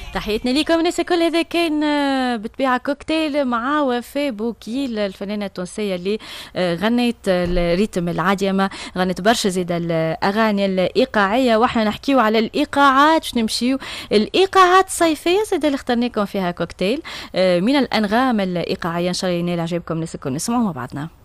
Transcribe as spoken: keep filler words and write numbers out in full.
تحياتنا ليكم الناس الكل. هذا كان بطبيعة كوكتيل مع وفاء بوكيل الفنانة التونسية اللي غنت الريتم العادية، غنت برشا زيادة الأغاني الإيقاعية. واحنا نحكيو على الإيقاعات، باش نمشيو الإيقاعات الصيفية زيادة اللي اخترناكم فيها كوكتيل من الأنغام الإيقاعية. إن شاء الله ينال إعجابكم الناس الكل. نسمعوا مع بعضنا.